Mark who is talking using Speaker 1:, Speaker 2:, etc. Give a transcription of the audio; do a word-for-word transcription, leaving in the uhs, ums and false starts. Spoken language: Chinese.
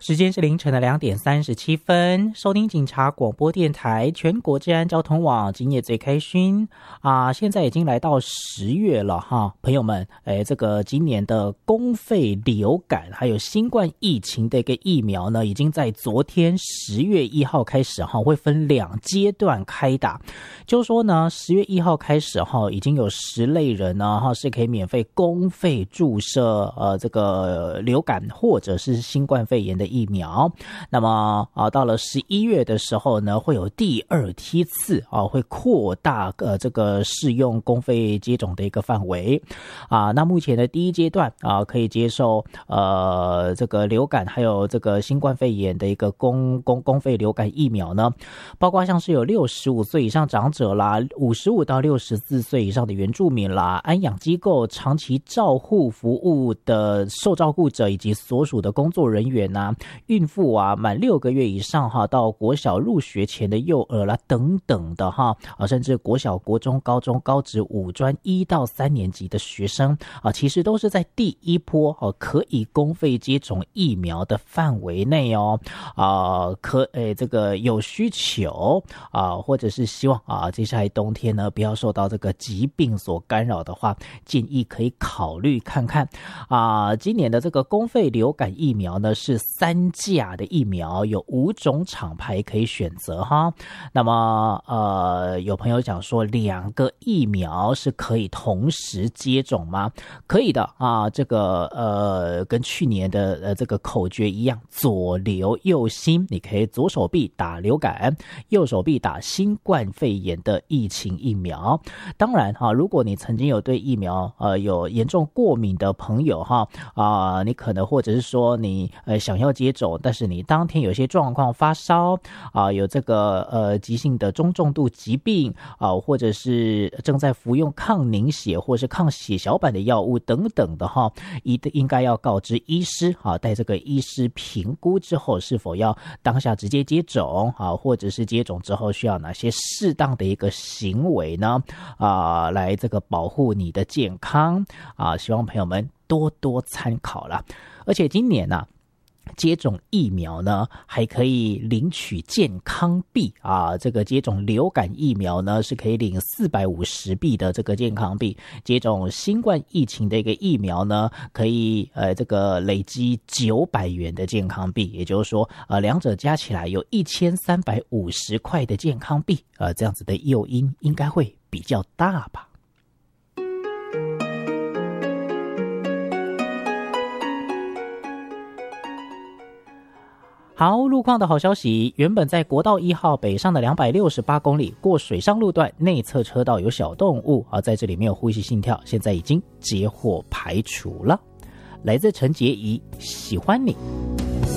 Speaker 1: 时间是凌晨的两点三十七分，收听警察广播电台全国治安交通网，今夜最开心啊！现在已经来到十月了哈，朋友们，哎，这个今年的公费流感还有新冠疫情的一个疫苗呢，已经在昨天十月一号开始哈，会分两阶段开打。就是说呢，十月一号开始哈，已经有十类人呢哈是可以免费公费注射呃这个流感或者是新冠肺炎的疫苗。那么啊，到了十一月的时候呢，会有第二梯次啊，会扩大呃这个适用公费接种的一个范围啊。那目前的第一阶段啊，可以接受呃这个流感还有这个新冠肺炎的一个公公公费流感疫苗呢，包括像是有六十五岁以上长者啦，五十五到六十四岁以上的原住民啦，安养机构长期照护服务的受照顾者以及所属的工作人员啊，孕妇啊，满六个月以上哈，到国小入学前的幼儿啦等等的哈啊，甚至国小、国中、高中、高职、五专一到三年级的学生啊，其实都是在第一波哦可以公费接种疫苗的范围内哦啊，可诶这个有需求啊，或者是希望啊接下来冬天呢不要受到这个疾病所干扰的话，建议可以考虑看看啊。今年的这个公费流感疫苗呢是三价的疫苗，有五种厂牌可以选择哈。那么呃，有朋友讲说两个疫苗是可以同时接种吗？可以的啊，这个呃跟去年的呃这个口诀一样，左流右新，你可以左手臂打流感，右手臂打新冠肺炎的疫情疫苗。当然哈，如果你曾经有对疫苗呃有严重过敏的朋友哈啊、呃，你可能或者是说你呃想要接种，但是你当天有些状况发烧啊、呃，有这个呃急性的中重度疾病啊、呃，或者是正在服用抗凝血或是抗血小板的药物等等的哈，一应该要告知医师啊，待这个医师评估之后是否要当下直接接种啊，或者是接种之后需要哪些适当的一个行为呢啊，来这个保护你的健康啊，希望朋友们多多参考啦。而且今年啊接种疫苗呢还可以领取健康币啊，这个接种流感疫苗呢是可以领四百五十币的这个健康币，接种新冠疫情的一个疫苗呢可以呃这个累积九百元的健康币，也就是说呃两者加起来有一千三百五十块的健康币，呃这样子的诱因应该会比较大吧。好，路况的好消息，原本在国道一号北上的两百六十八公里过水上路段内侧车道有小动物啊，在这里没有呼吸心跳，现在已经接获排除了。来自陈洁仪，喜欢你。